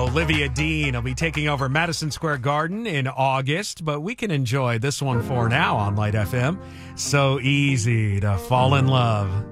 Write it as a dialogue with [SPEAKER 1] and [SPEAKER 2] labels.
[SPEAKER 1] Olivia Dean will be taking over Madison Square Garden in August, but we can enjoy this one for now on Light FM. So easy to fall in love.